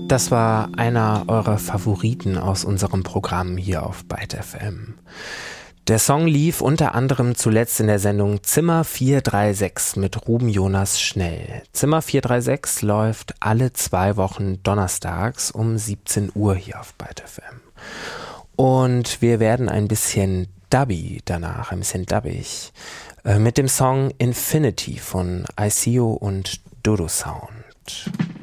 Das war einer eurer Favoriten aus unserem Programm hier auf Byte FM. Der Song lief unter anderem zuletzt in der Sendung Zimmer 436 mit Ruben Jonas Schnell. Zimmer 436 läuft alle 2 Wochen donnerstags um 17 Uhr hier auf Byte FM. Und wir werden ein bisschen dubbig danach, ein bisschen dubbig, mit dem Song Infinity von ICO und Dodo Sound.